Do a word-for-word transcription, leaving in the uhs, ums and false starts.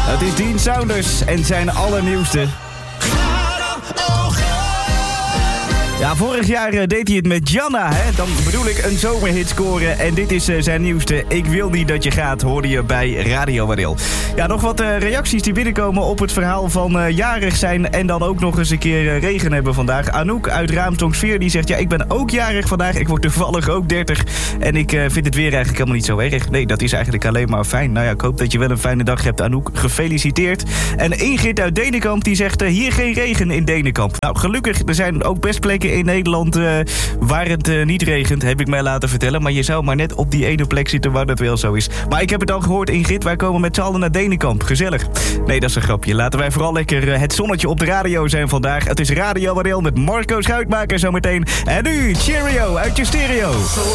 Het is Dean Saunders en zijn allernieuwste. Ja, vorig jaar uh, deed hij het met Janna, hè? Dan bedoel ik een zomerhit scoren. En dit is uh, zijn nieuwste. Ik wil niet dat je gaat, hoorde je bij Radio Wadil. Ja, nog wat uh, reacties die binnenkomen op het verhaal van uh, jarig zijn... en dan ook nog eens een keer uh, regen hebben vandaag. Anouk uit Raamsdonksveer die zegt... ja, ik ben ook jarig vandaag. Ik word toevallig ook dertig. En ik uh, vind het weer eigenlijk helemaal niet zo erg. Nee, dat is eigenlijk alleen maar fijn. Nou ja, ik hoop dat je wel een fijne dag hebt, Anouk. Gefeliciteerd. En Ingrid uit Denenkamp die zegt... Uh, hier geen regen in Denenkamp. Nou, gelukkig, er zijn ook best plekken in Nederland uh, waar het uh, niet regent, heb ik mij laten vertellen. Maar je zou maar net op die ene plek zitten waar dat wel zo is. Maar ik heb het al gehoord, Ingrid, wij komen met z'n allen naar Denenkamp. Gezellig. Nee, dat is een grapje. Laten wij vooral lekker uh, het zonnetje op de radio zijn vandaag. Het is Radio Wadil met Marco Schuitmaker zometeen. En nu, Cheerio uit je stereo.